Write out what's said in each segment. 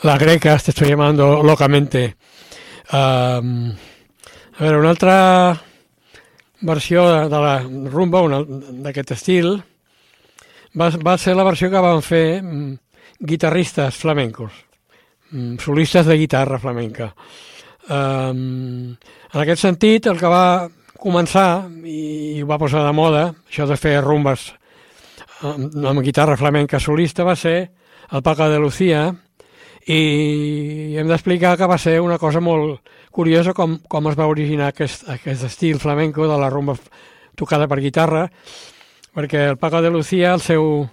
La greca, te estoy llamando locamente. A veure, una altra versió de la rumba, d'aquest estil, va ser la versió que van fer guitarristes flamencos, solistes de guitarra flamenca. En aquest sentit, el que va començar i ho va posar de moda, això de fer rumbes amb guitarra flamenca solista, va ser el Paco de Lucía, i hem d'explicar que va ser una cosa molt curiosa com es va originar aquest estil flamenco de la rumba tocada per guitarra, perquè el Paco de Lucía, el seu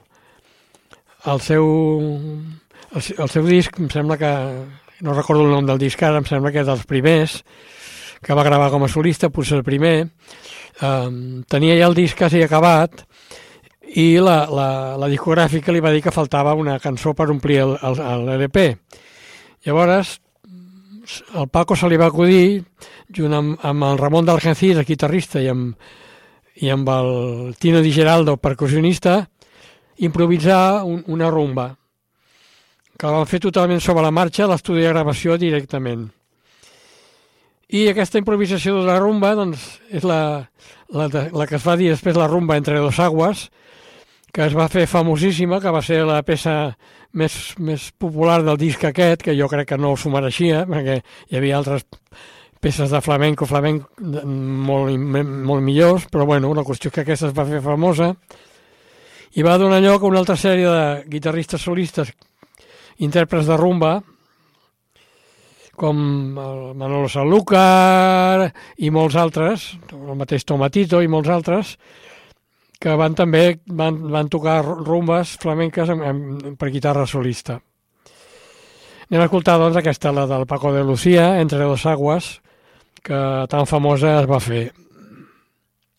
disc, em sembla que, no recordo el nom del disc ara, em sembla que és dels primers que va gravar com a solista, potser el primer, tenia ja el disc quasi acabat i la discogràfica li va dir que faltava una cançó per omplir l'LP. Llavors, al Paco se li va acudir, junt amb el Ramon d'Algeciras, guitarrista, i amb el Tino Di Geraldo, percussionista, improvisar una rumba, que la van fer totalment sobre la marxa a l'estudi de gravació directament. I aquesta improvisació de la rumba doncs, és la que es va dir després la rumba Entre dos aguas, que es va fer famosíssima, que va ser la peça més popular del disc aquest, que jo crec que no s'ho mereixia, perquè hi havia altres peces de flamenco molt millors, però bueno, la qüestió és que aquesta es va fer famosa i va donar lloc a una altra sèrie de guitarristes solistes, intèrprets de rumba, com el Manolo Sanlúcar i molts altres, el mateix Tomatito i molts altres, que van tocar rumbes flamenques per guitarra solista. Anem a escoltar doncs aquesta, la del Paco de Lucía, Entre dos aguas, que tan famosa es va fer.